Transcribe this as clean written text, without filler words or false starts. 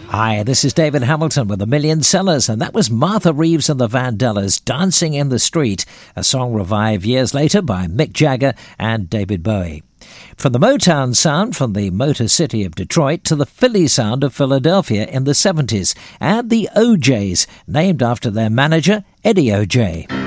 Hi, this is David Hamilton with A Million Sellers, and that was Martha Reeves and the Vandellas, Dancing in the Street, a song revived years later by Mick Jagger and David Bowie. From the Motown sound from the Motor City of Detroit to the Philly sound of Philadelphia in the 70s, and the O'Jays, named after their manager, Eddie O'Jay.